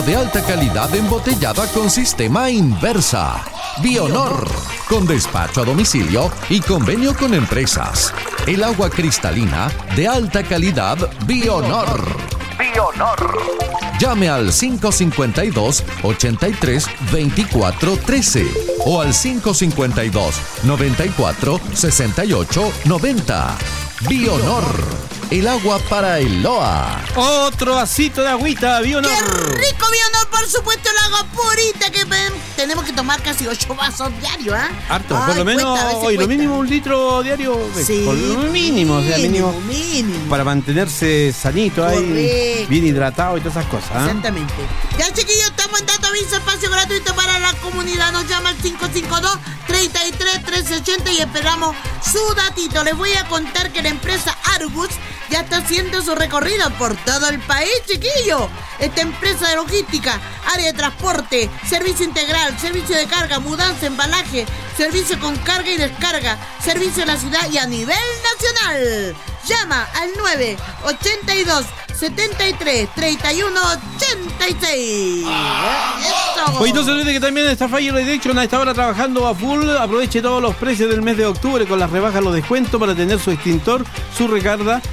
De alta calidad embotellada con sistema Inversa. Bionor, con despacho a domicilio y convenio con empresas. El agua cristalina de alta calidad Bionor. Bionor. Llame al 552-83-2413 o al 552-94-68-90. Bionor, el agua para el Loa. Otro vasito de agüita, Bionor. ¡Qué rico, Bionor! Por supuesto, el agua purita que tenemos que tomar casi 8 vasos diarios, ¿ah? Harto, por lo menos hoy lo mínimo 1 litro diario. Sí, por lo mínimo, o sea, mínimo. Para mantenerse sanito ahí, bien hidratado y todas esas cosas. Exactamente. Ya, chiquillos, estamos en Dato Aviso, espacio gratuito para la comunidad. Nos llama al 552-33-1380 y esperamos su datito. Les voy a contar que la empresa Argus ya está haciendo su recorrido por todo el país, chiquillo. Esta empresa de logística, área de transporte, servicio integral, servicio de carga, mudanza, embalaje, servicio con carga y descarga, servicio en la ciudad y a nivel nacional. Llama al 982 73 31 86. Hoy no se olvide que también está Fire Direction a esta hora trabajando a full. Aproveche todos los precios del mes de octubre con las rebajas, los descuentos para tener su extintor, su recarga.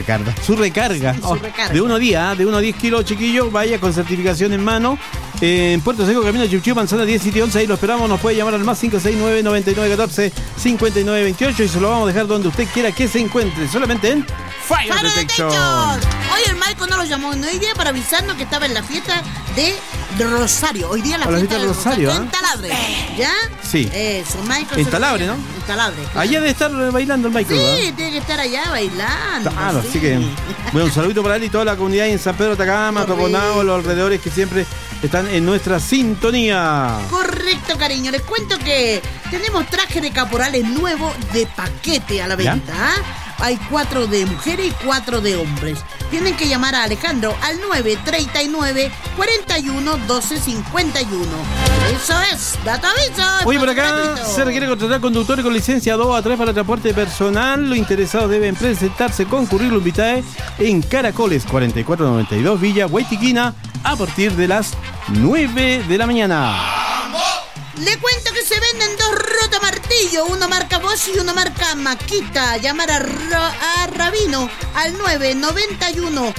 De 1 a 10, de 1 a 10 kilos, chiquillo. Vaya con certificación en mano. En Puerto Seco, camino Chuchío, Manzana 10, Sitio 11. Ahí lo esperamos. Nos puede llamar al más 569 99 14 59 28 y se lo vamos a dejar donde usted quiera que se encuentre. Solamente en Fire Detection. Hoy el Michael no lo llamó hoy día para avisarnos que estaba en la fiesta de Rosario. Hoy día la fiesta de Rosario, en Talabre. ¿Ya? Sí. Eso, Michael. En Talabre, ¿no? En Talabre. Claro. Allá debe estar bailando el Michael, ¿verdad? Sí, tiene que estar allá bailando. Claro, sí. Así que, bueno, un saludito para él y toda la comunidad en San Pedro de Atacama, Toconao, los alrededores que siempre están en nuestra sintonía. Correcto, cariño. Les cuento que tenemos traje de caporales nuevo de paquete a la venta. Hay 4 de mujeres y 4 de hombres. Tienen que llamar a Alejandro al 939 41 12 51. Eso es, Dato Aviso. Oye, por acá se requiere contratar conductores con licencia 2 a 3 para transporte personal. Los interesados deben presentarse con currículum vitae en Caracoles 4492 Villa Huaytiquina a partir de las 9 de la mañana. Le cuento que se venden 2 rotamartillos, uno marca Bosch y uno marca Makita. Llamar a Rabino al 991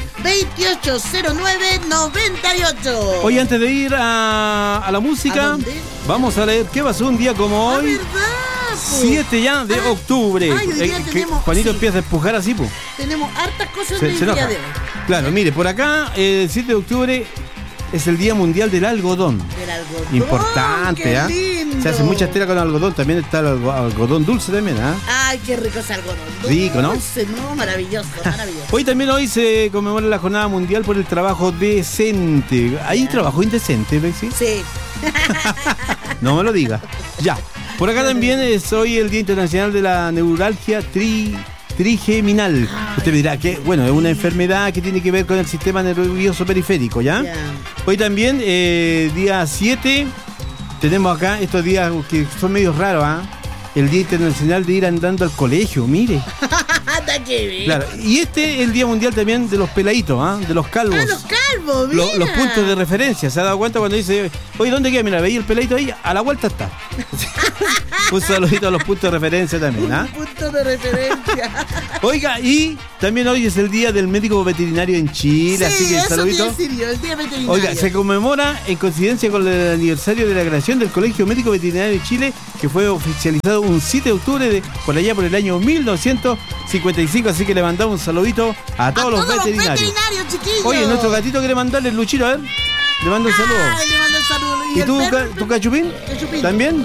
2809 98. Hoy antes de ir a la música, vamos a leer qué pasó un día como hoy. ¿Verdad? 7 ya de octubre. Hoy día tenemos, Juanito empieza a empujar así, pues. Tenemos hartas cosas del día de hoy. Claro, mire, por acá el 7 de octubre es el Día Mundial del Algodón. Importante, ¿ah? Se hace mucha tela con algodón. También está el algodón dulce también, ¿ah? Ay, qué rico es algodón. Rico, ¿no? Dulce, no, maravilloso, maravilloso. Hoy se conmemora la Jornada Mundial por el Trabajo Decente. ¿Hay trabajo indecente, Bexi? Sí. No me lo diga. Ya. Por acá también es hoy el Día Internacional de la Neuralgia Trigeminal. Usted me dirá que, bueno, es una enfermedad que tiene que ver con el sistema nervioso periférico, ¿ya? Hoy también, día 7, tenemos acá estos días que son medio raros, ¿ah? El Día Internacional de ir andando al colegio, mire. Claro, y este es el Día Mundial también de los peladitos, ¿ah? De los calvos. Los calvos, mira. Los puntos de referencia. ¿Se ha dado cuenta cuando dice, oye, ¿dónde queda? Mira, veía el peladito ahí, a la vuelta está. Un saludito a los puntos de referencia también, ¿ah? Puntos de referencia. Oiga, y también hoy es el Día del Médico Veterinario en Chile, sí, así que saludito. El día veterinario. Oiga, se conmemora en coincidencia con el aniversario de la creación del Colegio Médico Veterinario de Chile, que fue oficializado un 7 de octubre por allá por el año 1955, así que le mandamos un saludito a todos los veterinarios. Chiquillos. Oye, nuestro gatito quiere mandarle el Luchito, a ver. Le mando un saludo. Le mando un saludo. ¿Y tú, Cachupín? ¿También?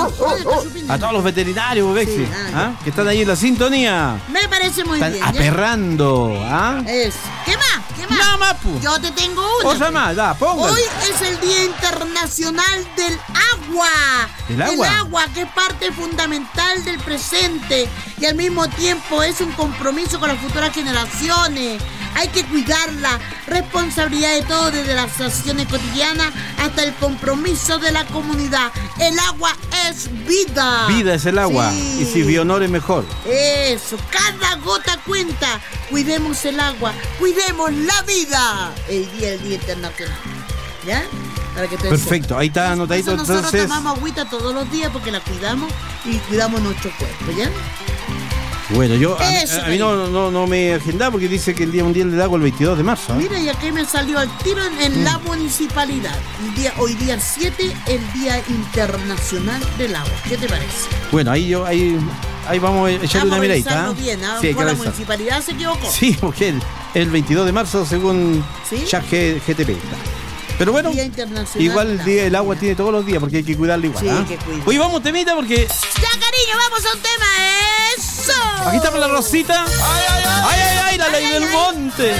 A todos los veterinarios, Bexi, sí, que están ahí en la sintonía. Me parece muy bien. Están aperrando, ¿ah? ¿Qué más? Nada más, pu. Yo te tengo uno. Otra más, póngale. Hoy es el Día Internacional del Agua. ¿El agua? El agua, que es parte fundamental del presente y al mismo tiempo es un compromiso con las futuras generaciones. Hay que cuidarla, responsabilidad de todos, desde las acciones cotidianas hasta el compromiso de la comunidad. El agua es vida. Vida es el agua, sí. Y si Bionor es mejor. Eso, cada gota cuenta. Cuidemos el agua, cuidemos la vida. El Día Internacional. ¿Ya? Para que te Perfecto, ahí está anotadito. Nosotros Entonces, tomamos agüita todos los días porque la cuidamos y cuidamos nuestro cuerpo, ¿ya? bueno, yo Eso, a mí no me agendaba porque dice que el Día Mundial del Agua el 22 de marzo. ¿eh? Mira, y aquí me salió al tiro en la municipalidad. Hoy día el 7, el Día Internacional del Agua. ¿Qué te parece? Bueno, ahí vamos a echarle una miradita. Vamos a revisarlo bien, ¿ah? Sí, hay que la revisar. municipalidad se equivocó. Sí, porque el 22 de marzo según ¿Sí? Chat GTP. Pero bueno, Día Internacional igual del el día del agua tiene todos los días porque hay que cuidarlo igual. Sí, ¿ah? hay que cuidarlo. Hoy vamos temita porque Ya, cariño, vamos a un tema. ¡Eso! aquí está la Rosita. ¡Ay, la ley del monte!